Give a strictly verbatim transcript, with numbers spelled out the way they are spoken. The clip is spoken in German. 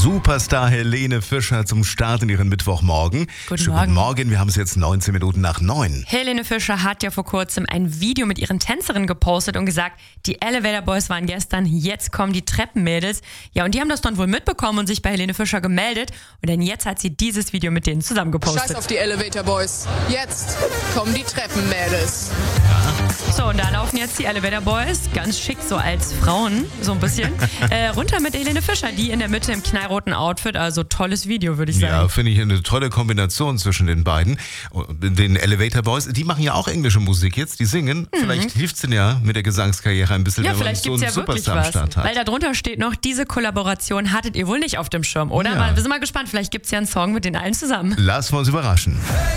Superstar Helene Fischer zum Start in ihren Mittwochmorgen. Guten Schönen Morgen. Guten Morgen, wir haben es jetzt neunzehn Minuten nach neun. Helene Fischer hat ja vor kurzem ein Video mit ihren Tänzerinnen gepostet und gesagt, die Elevator Boys waren gestern, jetzt kommen die Treppenmädels. Ja, und die haben das dann wohl mitbekommen und sich bei Helene Fischer gemeldet. Und dann jetzt hat sie dieses Video mit denen zusammen gepostet. Scheiß auf die Elevator Boys. Jetzt kommen die Treppenmädels. So, und da laufen jetzt die Elevator Boys, ganz schick so als Frauen, so ein bisschen, äh, runter mit Helene Fischer, die in der Mitte im knallroten Outfit, also tolles Video, würde ich sagen. Ja, finde ich eine tolle Kombination zwischen den beiden. Den Elevator Boys, die machen ja auch englische Musik jetzt, die singen. Mhm. Vielleicht hilft es ihnen ja mit der Gesangskarriere ein bisschen, Ja, wenn man vielleicht so gibt's einen ja wirklich Superstar am was. Start hat. Weil da drunter steht noch, diese Kollaboration hattet ihr wohl nicht auf dem Schirm, oder? Ja. Mal, wir sind mal gespannt, vielleicht gibt es ja einen Song mit den allen zusammen. Lassen wir uns überraschen.